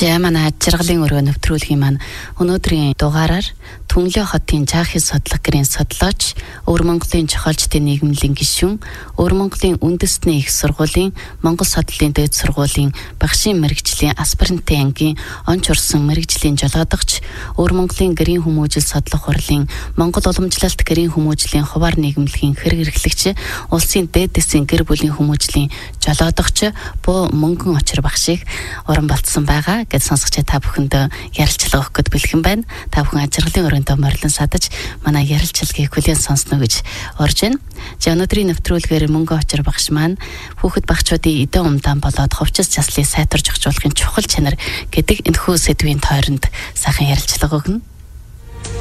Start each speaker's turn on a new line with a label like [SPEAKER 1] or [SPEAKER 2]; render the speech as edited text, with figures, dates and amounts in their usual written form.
[SPEAKER 1] За манай жаргалын өрөө нэвтрүүлгийн маань өнөөдрийн дугаараар Түнлээ хотын Жаахис судлах гэрийн судлаач, Өвөр Монголын Зохиолчдын нийгмийн гишүүн, Өвөр Монголын үндэсний их сургуулийн Монгол судлалын дээд сургуулийн багшийн мэргэжлийн аспирантын ангийн онч урсан мэргэжлийн жолоодогч, Өвөр Монголын гэрийн хүмүүжил судлах хурлын Монгол уламжлалт гэрийн хүмүүжлийн хуваар нийгэмлэгийн хэрэг эрхлэгч, улсын дээд дэсийн гэр бүлийн хүмүүжлийн жолоодогч буу мөнгөн очир багшийг уран болцсон байгаа гэж сонсогч та бүхэнд ярилцлага өгөх гээд бэлхэн байна. Та бүхэн ажиргалын өрөөндөө морлон садаж манай ярилцлагыг хүлээн сонсно гэж орж байна. За өнөөдрийн нэвтрүүлгээр мөнгөн очир багш маань хүүхэд багчуудын эдэн умдаан болоод хувцас заслыг сайтарч өгчүүлэхин чухал чанар гэдэг энэхүү сэдвийн тойронд сайхан ярилцлага өгнө.